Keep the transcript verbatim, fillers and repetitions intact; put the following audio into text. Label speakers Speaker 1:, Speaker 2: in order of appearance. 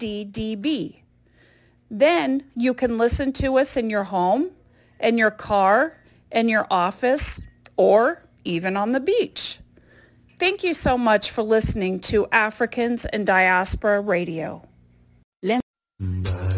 Speaker 1: D D B. Then you can listen to us in your home, in your car, in your office, or even on the beach. Thank you so much for listening to Africans in Diaspora Radio.